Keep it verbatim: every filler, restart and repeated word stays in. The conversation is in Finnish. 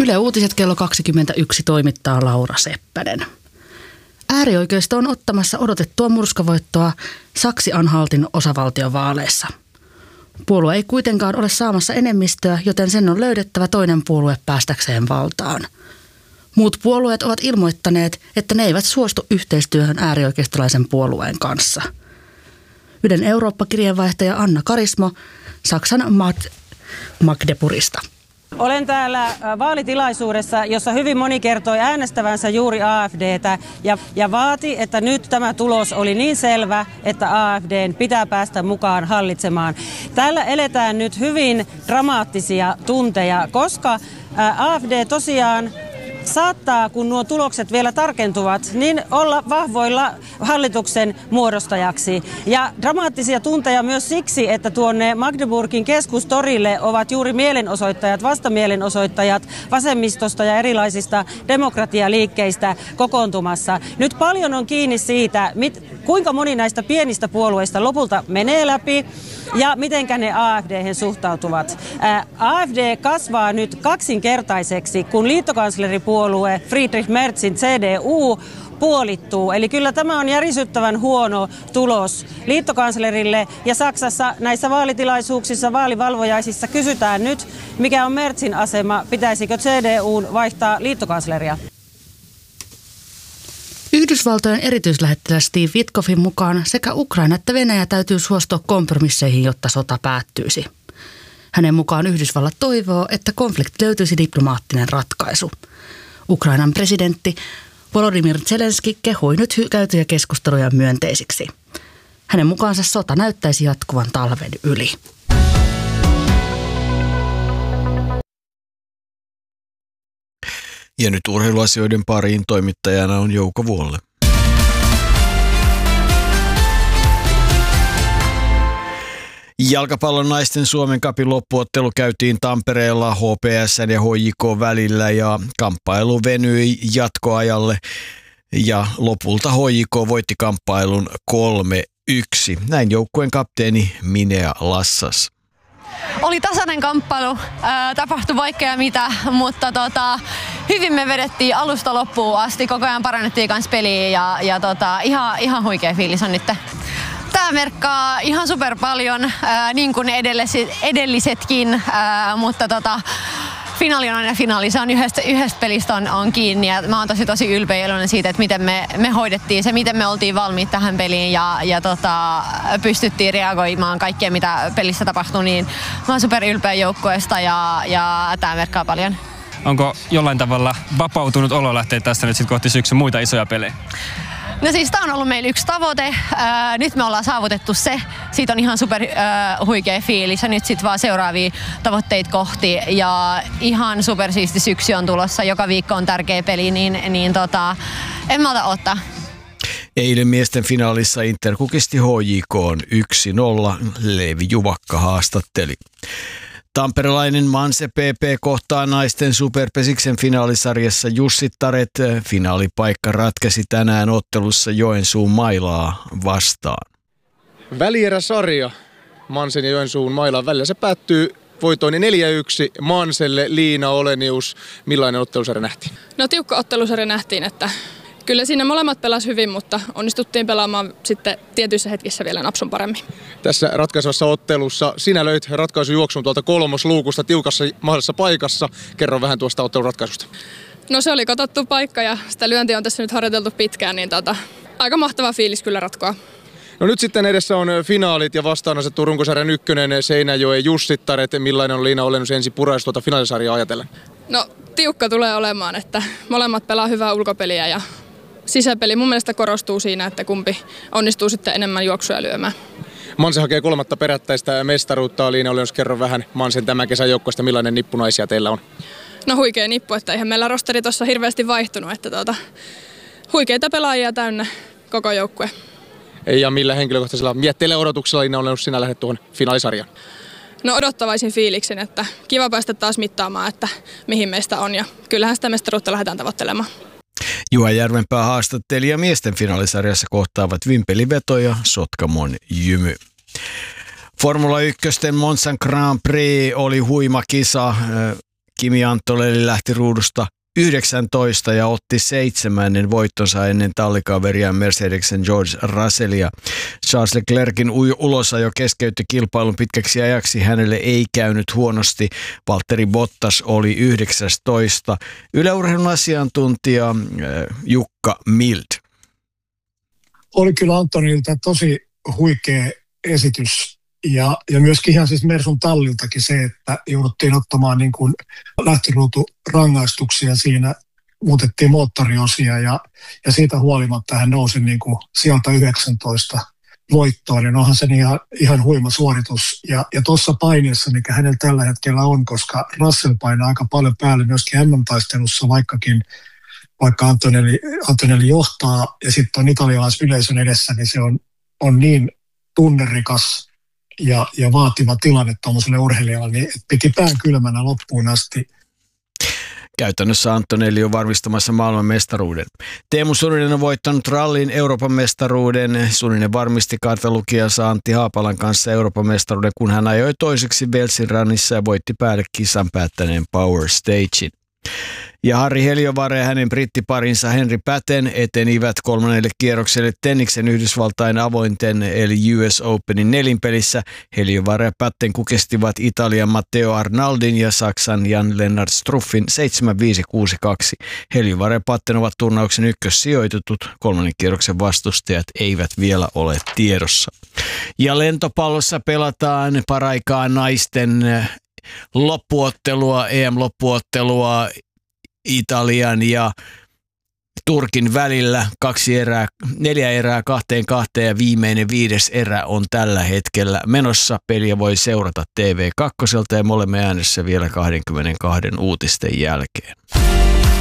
Yle Uutiset kello kaksikymmentäyksi toimittaa Laura Seppänen. Äärioikeisto on ottamassa odotettua murskavoittoa Saksi-Anhaltin osavaltiovaaleissa. Puolue ei kuitenkaan ole saamassa enemmistöä, joten sen on löydettävä toinen puolue päästäkseen valtaan. Muut puolueet ovat ilmoittaneet, että ne eivät suostu yhteistyöhön äärioikeistolaisen puolueen kanssa. Ylen Eurooppa-kirjeenvaihtaja Anna Karismo Saksan Mad- Magdeburgista. Olen täällä vaalitilaisuudessa, jossa hyvin moni kertoi äänestävänsä juuri A F D:tä ja, ja vaati, että nyt tämä tulos oli niin selvä, että A F D:n pitää päästä mukaan hallitsemaan. Täällä eletään nyt hyvin dramaattisia tunteja, koska A F D tosiaan saattaa, kun nuo tulokset vielä tarkentuvat, niin olla vahvoilla hallituksen muodostajaksi. Ja dramaattisia tunteja myös siksi, että tuonne Magdeburgin keskustorille ovat juuri mielenosoittajat, vastamielenosoittajat vasemmistosta ja erilaisista demokratialiikkeistä kokoontumassa. Nyt paljon on kiinni siitä, mit, kuinka moni näistä pienistä puolueista lopulta menee läpi ja mitenkä ne A F D:hen suhtautuvat. Ää, A F D kasvaa nyt kaksinkertaiseksi, kun liittokansleripuolue Friedrich Merzin C D U puolittuu. Eli kyllä tämä on järisyttävän huono tulos liittokanslerille. Ja Saksassa näissä vaalitilaisuuksissa, vaalivalvojaisissa kysytään nyt, mikä on Merzin asema, pitäisikö C D U:n vaihtaa liittokansleria. Yhdysvaltojen erityislähettiläs Steve Witkoffin mukaan sekä Ukraina että Venäjä täytyy suostua kompromisseihin, jotta sota päättyisi. Hänen mukaan Yhdysvallat toivoo, että konflikti löytyisi diplomaattinen ratkaisu. Ukrainan presidentti Volodymyr Zelenski kehui nyt käytyjä keskusteluja myönteisiksi. Hänen mukaansa sota näyttäisi jatkuvan talven yli. Ja nyt urheiluasioiden pariin toimittajana on Jouko Vuolle. Jalkapallon naisten Suomen cupin loppuottelu käytiin Tampereella H P S:n ja H J K välillä ja kamppailu venyi jatkoajalle ja lopulta H J K voitti kamppailun kolme yksi. Näin joukkueen kapteeni Minea Lassas. Oli tasainen kamppailu, ää, tapahtui vaikka ja mitä, mutta tota, hyvin me vedettiin alusta loppuun asti, koko ajan parannettiin kans peliä ja, ja tota, ihan, ihan huikea fiilis on nyt. Tää merkkaa ihan super paljon, ää, niin kuin edelliset, edellisetkin, ää, mutta tota, finaali on aina finaali. Se on yhdestä, yhdestä pelistä on, on kiinni ja mä oon tosi tosi ylpeä iloinen siitä, että miten me, me hoidettiin se, miten me oltiin valmiit tähän peliin ja, ja tota, pystyttiin reagoimaan kaikkeen, mitä pelissä tapahtui. Niin mä oon super ylpeä joukkueesta ja, ja tää merkkaa paljon. Onko jollain tavalla vapautunut olo lähteä tästä nyt sit kohti syksyn muita isoja pelejä? No siis tää on ollut meillä yksi tavoite. Ää, nyt me ollaan saavutettu se. Siitä on ihan super ää, huikea fiilis ja nyt sit vaan seuraavia tavoitteita kohti. Ja ihan super siisti syksy on tulossa. Joka viikko on tärkeä peli, niin, niin tota, en malta ottaa. Eilen miesten finaalissa Inter kukisti H J K:n yksi nolla. Leevi Juvakka haastatteli. Tamperelainen Manse P P kohtaa naisten Superpesiksen finaalisarjassa Jussittaret. Finaalipaikka ratkesi tänään ottelussa Joensuun Mailaa vastaan. Välieräsarja Mansen ja Joensuun Mailaan välillä. Se päättyy voitoin neljä yksi Manselle. Liina Olenius, millainen ottelusarja nähtiin? No tiukka ottelusarja nähtiin, että kyllä siinä molemmat pelasi hyvin, mutta onnistuttiin pelaamaan sitten tietyissä hetkissä vielä napsun paremmin. Tässä ratkaisevassa ottelussa sinä löit ratkaisujuoksun tuolta kolmosluukusta tiukassa mahdollisessa paikassa. Kerro vähän tuosta ottelun ratkaisusta. No se oli katsottu paikka ja sitä lyöntiä on tässä nyt harjoiteltu pitkään, niin tota, aika mahtava fiilis kyllä ratkoa. No nyt sitten edessä on finaalit ja vastaan asettuu runkosarjan ykkönen Seinäjoen Jussittaret. Millainen on Liina Olenius ensin puraisu tuota finaalisarjaa ajatellen? No tiukka tulee olemaan, että molemmat pelaa hyvää ulkopeliä ja sisäpeli mun mielestä korostuu siinä, että kumpi onnistuu sitten enemmän juoksuja lyömään. Manse hakee kolmatta perättäistä mestaruutta. Liina Olenius, kerro vähän Mansen tämän kesän joukkueesta, millainen nippunaisia teillä on? No huikea nippu, että eihän meillä rosteri tuossa hirveästi vaihtunut, että tuota, huikeita pelaajia täynnä koko joukkue. Ja millä henkilökohtaisella mietteillä odotuksella Liina Olenius sinä lähdet tuohon finaalisarjaan? No odottavaisin fiiliksen, että kiva päästä taas mittaamaan, että mihin meistä on ja kyllähän sitä mestaruutta lähdetään tavoittelemaan. Juha Järvenpää haastatteli ja miesten finaalisarjassa kohtaavat Vimpeli Veto ja Sotkamon Jymy. Formula yksi Monzan Grand Prix oli huima kisa. Kimi Antonelli lähti ruudusta yhdeksäntoista ja otti seitsemännen voittonsa ennen tallikaveriaan Mercedesen George Russellia. Charles Leclercin ulosajo keskeytti kilpailun pitkäksi ajaksi. Hänelle ei käynyt huonosti. Valtteri Bottas oli yhdeksästoista. Yle Urheilun asiantuntija Jukka Mild. Oli kyllä Antonilta tosi huikea esitys. Ja, ja myöskin ihan siis Mersun talliltakin se, että jouduttiin ottamaan niin kuin lähtöruuturangaistuksia siinä, muutettiin moottoriosia ja, ja siitä huolimatta hän nousi niin kuin sieltä yhdeksäntoista voittoon. Ja onhan se ihan, ihan huima suoritus. Ja, ja tuossa paineessa, mikä hänellä tällä hetkellä on, koska Russell painaa aika paljon päälle myöskin M M-taistelussa, vaikkakin vaikka Antonelli, Antonelli johtaa ja sitten on italialaisyleisön edessä, niin se on, on niin tunnerikas ja, ja vaativa tilanne tuollaiselle urheilijalle, niin piti pään kylmänä loppuun asti. Käytännössä Antonelli on varmistamassa maailman mestaruuden. Teemu Suninen on voittanut rallin Euroopan mestaruuden. Suninen varmisti kartalukijansa Antti Haapalan kanssa Euroopan mestaruuden, kun hän ajoi toiseksi Velsin rannissa ja voitti päälle kisan päättäneen Power Stagein. Ja Harri Heliövaara ja hänen brittiparinsa Henri Patten etenivät kolmannelle kierrokselle Tenniksen Yhdysvaltain avointen eli U S Openin nelinpelissä. Heliövaara ja Patten kukestivat Italian Matteo Arnaldin ja Saksan Jan-Lennart Struffin seitsemän viisi kuusi kaksi. Heliövaara ja Patten ovat turnauksen ykkössijoitetut. Kolmannen kierroksen vastustajat eivät vielä ole tiedossa. Ja lentopallossa pelataan paraikaa naisten loppuottelua, E M-loppuottelua Italian ja Turkin välillä. Kaksi erää, neljä erää kahteen kahteen ja viimeinen viides erä on tällä hetkellä menossa. Peliä voi seurata T V kaksi ja me olemme äänessä vielä kaksikymmentäkaksi uutisten jälkeen.